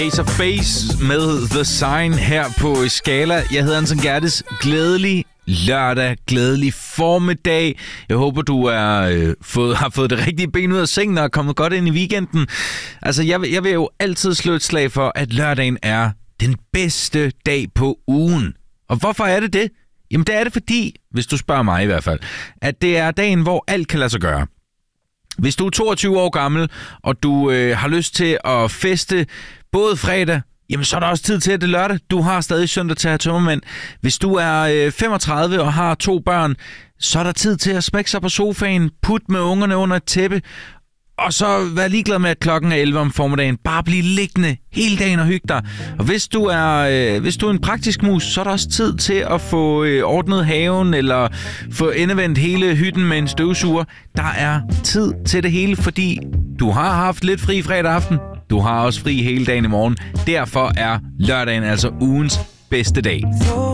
Ace of Base med The Sign her på Skala. Jeg hedder Anton Gerdes. Glædelig lørdag, glædelig formiddag. Jeg håber, du har fået det rigtige ben ud af sengen og er kommet godt ind i weekenden. Altså, jeg vil jo altid slå et slag for, at lørdagen er den bedste dag på ugen. Og hvorfor er det det? Jamen, det er det fordi, hvis du spørger mig i hvert fald, at det er dagen, hvor alt kan lade sig gøre. Hvis du er 22 år gammel, og du har lyst til at feste både fredag, jamen så er der også tid til, at det er lørdag. Du har stadig søndag til at have tømmermænd. Hvis du er 35 og har 2 børn, så er der tid til at smække sig på sofaen, putte med ungerne under et tæppe, og så vær ligeglad med, at klokken er 11 om formiddagen. Bare blive liggende hele dagen og hygge dig. Og hvis du er en praktisk mus, så er der også tid til at få ordnet haven, eller få endevendt hele hytten med en støvsuger. Der er tid til det hele, fordi du har haft lidt fri fredag aften. Du har også fri hele dagen i morgen. Derfor er lørdagen altså ugens bedste dag.